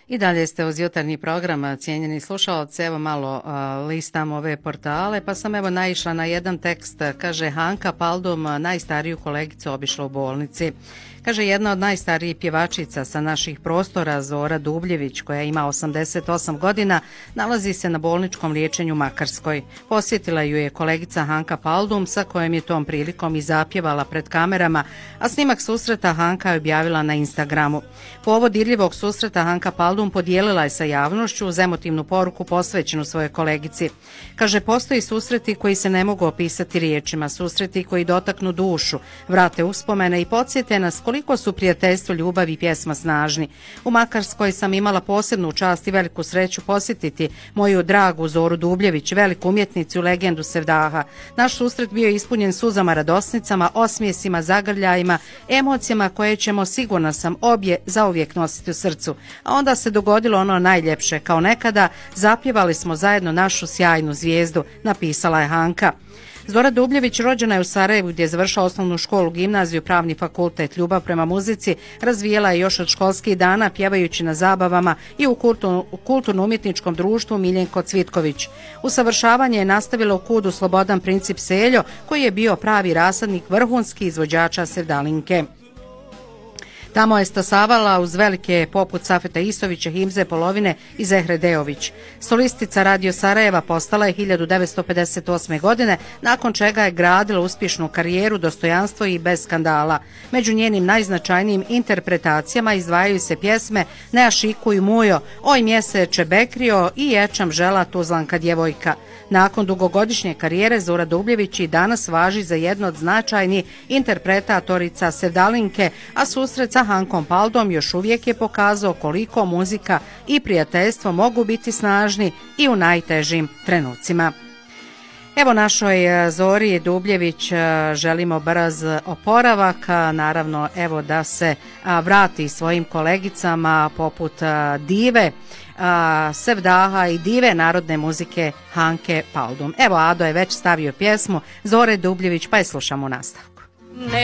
I dalje ste uz jutarnji program, cijenjeni slušalci. Evo malo listam ove portale, pa sam evo naišla na jedan tekst. Kaže, Hanka Paldum najstariju kolegicu obišla u bolnici. Kaže, jedna od najstarijih pjevačica sa naših prostora, Zora Dubljević, koja ima 88 godina, nalazi se na bolničkom liječenju u Makarskoj. Posjetila ju je kolegica Hanka Paldum, sa kojom je tom prilikom i zapjevala pred kamerama, a snimak susreta Hanka je objavila na Instagramu. Povod dirljivog susreta Hanka Paldum podijelila je sa javnošću uz emotivnu poruku posvećenu svojoj kolegici. Kaže, postoji susreti koji se ne mogu opisati riječima, susreti koji dotaknu dušu, vrate uspomene i podsjete nas koliko su prijateljstvo, ljubav i pjesma snažni. U Makarskoj sam imala posebnu čast i veliku sreću posjetiti moju dragu Zoru Dubljević, veliku umjetnicu, legendu Sevdaha. Naš susret bio ispunjen suzama, radosnicama, osmijesima, zagrljajima, emocijama koje ćemo, sigurna sam, obje zauvijek nositi u srcu. A onda se dogodilo ono najljepše. Kao nekada, zapjevali smo zajedno našu sjajnu zvijezdu, napisala je Hanka. Zora Dubljević rođena je u Sarajevu gdje je završila osnovnu školu, gimnaziju, pravni fakultet. Ljubav prema muzici razvijela je još od školskih dana, pjevajući na zabavama i u kulturno-umjetničkom društvu Miljenko Cvitković. Usavršavanje je nastavila u KUD-u Slobodan Princip Seljo, koji je bio pravi rasadnik vrhunskih izvođača sevdalinke. Tamo je stasavala uz velike poput Safeta Isovića, Himze Polovine i Zehre Deović. Solistica Radio Sarajeva postala je 1958. godine, nakon čega je gradila uspješnu karijeru, dostojanstvo i bez skandala. Među njenim najznačajnijim interpretacijama izdvajaju se pjesme Nea Šiku i Mujo, Oj mjeseče Bekrio i Ječam žela Tuzlanka djevojka. Nakon dugogodišnje karijere Zora Dubljević i danas važi za jednu od značajnih interpretatorica sevdalinke, a susret sa Hankom Paldom još uvijek je pokazao koliko muzika i prijateljstvo mogu biti snažni i u najtežim trenucima. Evo našoj Zori Dubljević želimo brz oporavak, naravno evo da se vrati svojim kolegicama poput dive Sevdaha i dive narodne muzike Hanke Paldum. Evo Ado je već stavio pjesmu Zore Dubljević, pa je slušamo u nastavku.